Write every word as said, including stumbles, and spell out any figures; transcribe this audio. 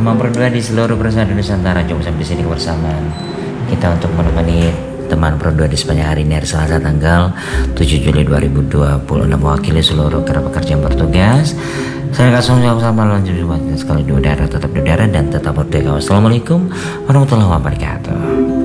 teman berdua di seluruh perusahaan Nusantara, coba sampai di sini kebersamaan kita untuk menemani teman berdua di sepanjang hari ini, hari Selasa tanggal tujuh Juli dua ribu dua puluh enam, mewakili seluruh kera pekerja yang bertugas. Saya kasih jawab sama lanjut sekali di udara, tetap di udara dan tetap berdeka. Wassalamualaikum warahmatullahi wabarakatuh.